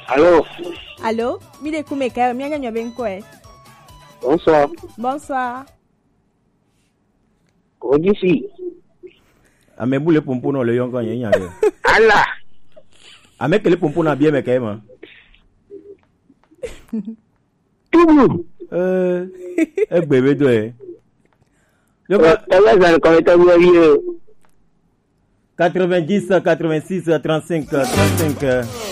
Allô? Allô? Mide kumeka, mianga nyobenko. Bonsoir. Bonsoir. Odissi. Ame bule pompo no le yonko yen yare. Allah. Ame kele pompo na bien me kema. Tubu. Bébé do e. Là, ça comme étant vieux. 90 86 35 35